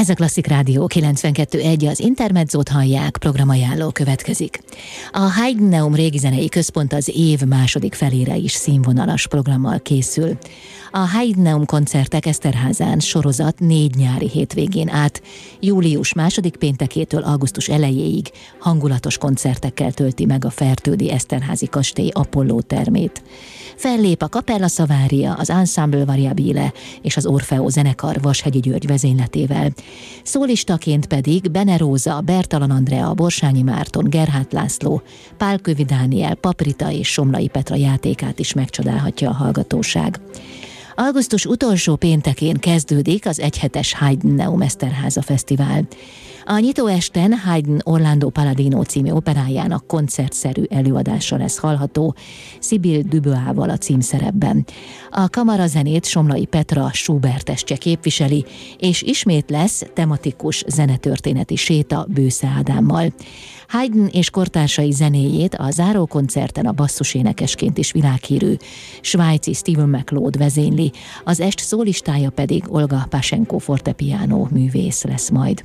Ez a Klasszik Rádió 92.1, az Intermedzót hallják, programajánló következik. A Haydneum Régizenei Központ az év második felére is színvonalas programmal készül. A Haydneum koncertek Eszterházán sorozat 4 nyári hétvégén át, július 2. péntekétől augusztus elejéig hangulatos koncertekkel tölti meg a Fertődi Eszterházi kastély Apolló termét. Fellép a Capella Savaria, az Ensemble Variabile és az Orfeo zenekar Vashegyi György vezényletével. Szólistaként pedig Bene Róza, Bertalan Andrea, Borsányi Márton, Gerhát László, Pálkövi Dániel, Paprita és Somlai Petra játékát is megcsodálhatja a hallgatóság. Augusztus utolsó péntekén kezdődik az egyhetes Haydneum Eszterháza Fesztivál. A nyitóesten Haydn Orlando Palladino című operájának koncertszerű előadása lesz hallható, Sibylle Dubois-val a címszerepben. A kamarazenét Somlai Petra Schubert-estje képviseli, és ismét lesz tematikus zenetörténeti séta Bősze Ádámmal. Haydn és kortársai zenéjét a zárókoncerten a basszusénekesként is világhírű svájci Stephen McLeod vezényli, az est szólistája pedig Olga Pashenko fortepiano művész lesz majd.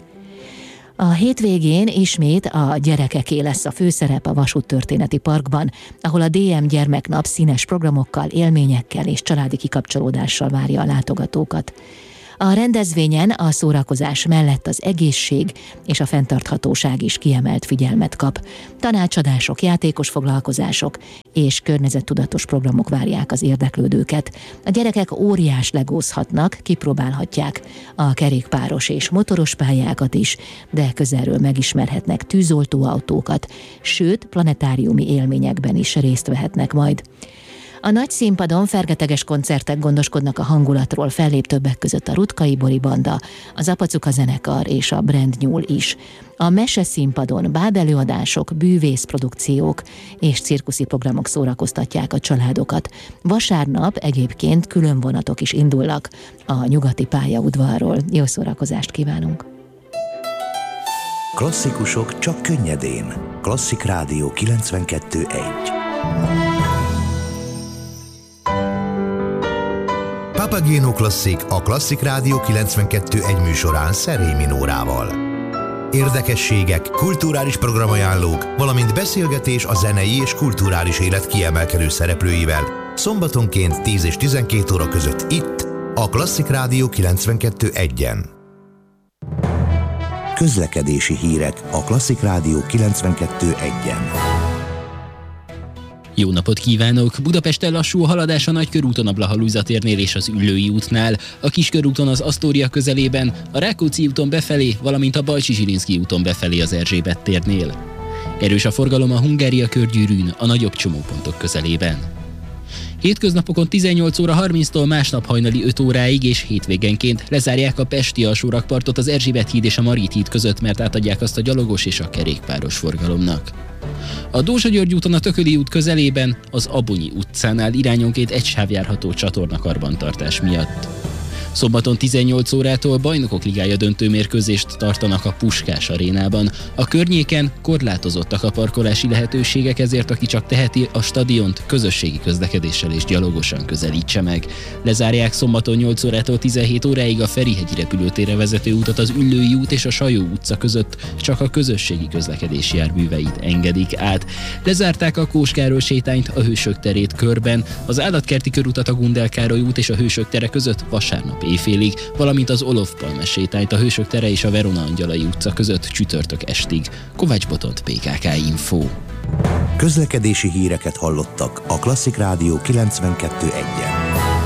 A hétvégén ismét a gyerekeké lesz a főszerep a Vasúttörténeti Parkban, ahol a DM Gyermeknap színes programokkal, élményekkel és családi kikapcsolódással várja a látogatókat. A rendezvényen a szórakozás mellett az egészség és a fenntarthatóság is kiemelt figyelmet kap. Tanácsadások, játékos foglalkozások és környezettudatos programok várják az érdeklődőket. A gyerekek óriás legózhatnak, kipróbálhatják a kerékpáros és motoros pályákat is, de közelről megismerhetnek tűzoltóautókat, sőt, planetáriumi élményekben is részt vehetnek majd. A nagy színpadon fergeteges koncertek gondoskodnak a hangulatról, fellép többek között a Rutkai Bori Banda, az Apacuka zenekar és a Brand Nyúl is. A mese színpadon bábelőadások, bűvészprodukciók és cirkuszi programok szórakoztatják a családokat. Vasárnap egyébként külön vonatok is indulnak a nyugati pályaudvarról. Jó szórakozást kívánunk! Klasszikusok csak könnyedén. Klasszik Rádió 92.1. Papageno Klasszik a Klasszik Rádió 92.1 műsorán Szerémi Nórával. Érdekességek, kulturális programajánlók, valamint beszélgetés a zenei és kulturális élet kiemelkedő szereplőivel szombatonként 10 és 12 óra között itt, a Klasszik Rádió 92.1-en. Közlekedési hírek a Klasszik Rádió 92.1-en. Jó napot kívánok! Budapesten lassú a haladás a Nagykörúton a Blaha-Lujza térnél és az Üllői útnál, a Kiskörúton az Asztória közelében, a Rákóczi úton befelé, valamint a Bajcsy-Zsilinszky úton befelé az Erzsébet térnél. Erős a forgalom a Hungária körgyűrűn, a nagyobb csomópontok közelében. Hétköznapokon 18 óra 30-tól másnap hajnali 5 óráig és hétvégenként lezárják a pesti alsórakpartot az Erzsébet híd és a Margit híd között, mert átadják azt a gyalogos és a kerékpáros forgalomnak. A Dózsa-György úton a Tököli út közelében, az Abonyi utcánál irányonként egy sáv járható csatornakarbantartás miatt. Szombaton 18 órától Bajnokok Ligája döntőmérkőzést tartanak a Puskás arénában. A környéken korlátozottak a parkolási lehetőségek, ezért aki csak teheti, a stadiont közösségi közlekedéssel és gyalogosan közelítse meg. Lezárják szombaton 8 órától 17 óráig a Ferihegyi repülőtérre vezető utat az Üllői út és a Sajó utca között, csak a közösségi közlekedési járműveit engedik át. Lezárták a Kós Károly sétányt, a Hősök terét körben, az Állatkerti körutat a Gundel Károly út és a Hősök tere között vasárnap éjfélig, valamint az Olof Palmes sétányt a Hősök tere és a Verona Angyalai utca között csütörtök estig. Kovács Botont, PKK Info. Közlekedési híreket hallottak a Klasszik Rádió 92.1-en.